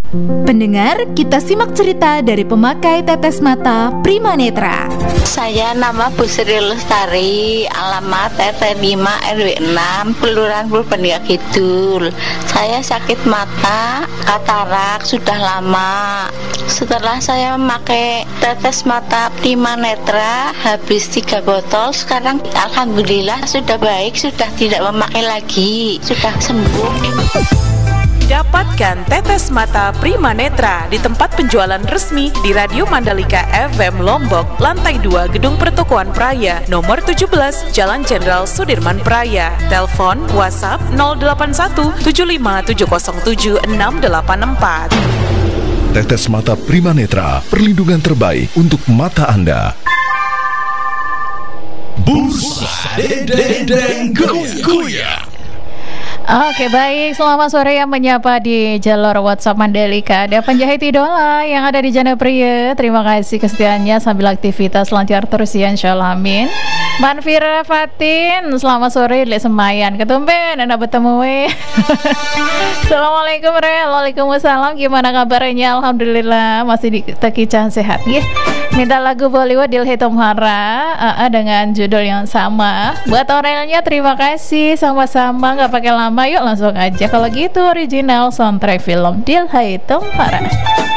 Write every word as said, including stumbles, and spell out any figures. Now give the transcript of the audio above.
Pendengar, kita simak cerita dari pemakai tetes mata Prima Netra. Saya nama Bu Sri Lestari, alamat R T lima R W enam, Kelurahan Purbalingga Kidul. Saya sakit mata, katarak sudah lama. Setelah saya memakai tetes mata Prima Netra, habis tiga botol, sekarang alhamdulillah sudah baik, sudah tidak memakai lagi, sudah sembuh. Dapatkan tetes mata Prima Netra di tempat penjualan resmi di Radio Mandalika F M Lombok, lantai dua Gedung Pertokoan Praya, nomor tujuh belas, Jalan Jenderal Sudirman Praya. Telepon WhatsApp nol delapan satu tujuh lima tujuh nol tujuh enam delapan empat. Tetes mata Prima Netra, perlindungan terbaik untuk mata Anda. Bursa Dedeng Goyang. Oke, baik, selamat sore yang menyapa di jalur WhatsApp Mandalika. Ada penjahit idola yang ada di Jana Pria. Terima kasih kesetiaannya sambil aktivitas lancar terus ya, insyaallah, amin. Mbak Fira Fatin, selamat sore di Semayan. Ketumben anda bertemu we. Assalamualaikum re. Waalaikumsalam. Gimana kabarnya? Alhamdulillah masih di tekican sehat ya. Minta lagu Bollywood Dil Hai Tumhara uh, uh, dengan judul yang sama. Buat orelnya terima kasih, sama-sama, nggak pakai lama, yuk langsung aja. Kalau gitu original soundtrack film Dil Hai Tumhara.